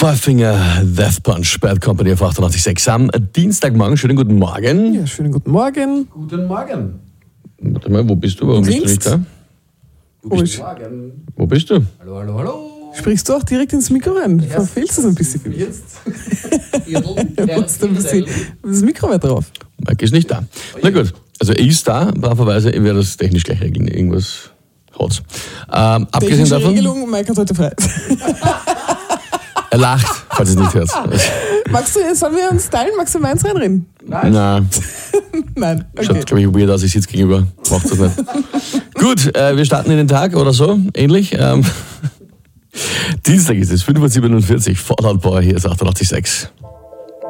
Five Finger Death Punch, Bad Company auf 88.6 am Dienstagmorgen. Schönen guten Morgen. Ja, schönen guten Morgen. Guten Morgen. Warte mal, wo bist du? Warum bist du nicht da? Komisch. Wo bist du? Hallo, hallo, hallo. Sprichst du auch direkt ins Mikro rein? Verfehlst du es ein bisschen? Jetzt. Ja, putzt ein bisschen das Mikro weiter drauf. Mike ist nicht da. Na gut, also er ist da, braverweise, ich werde das technisch gleich regeln. Irgendwas hat's. Abgesehen Technische davon, Regelung, Mike hat heute frei. er lacht, falls ihr es nicht hört. Sollen wir uns teilen? Magst du meins reinreden? Nein, Nein. Okay. schaut, glaube ich, weird aus, ich sitze gegenüber. Macht das nicht. Gut, wir starten in den Tag oder so, ähnlich. Dienstag ist es, 5.47 Uhr, Fallout Boy, hier ist 88.6.